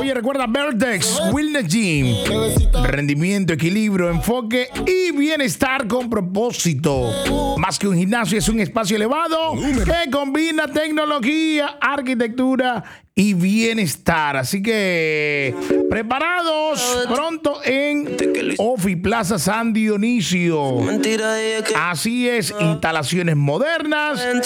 Oye, recuerda Vertex Wellness Gym. Rendimiento, equilibrio, enfoque y bienestar con propósito. Más que un gimnasio, es un espacio elevado que combina tecnología, arquitectura y bienestar. Así que preparados pronto en Ofi Plaza San Dionisio. Así es, instalaciones modernas